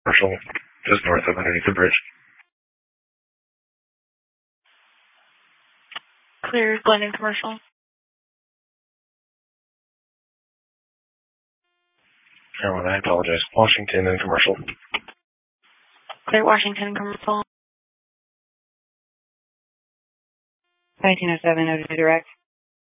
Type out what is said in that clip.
Commercial, just north of underneath the bridge. Clear, Glendon Commercial. Everyone, I apologize. Washington and Commercial. Clear, Washington Commercial. 1907, no direct.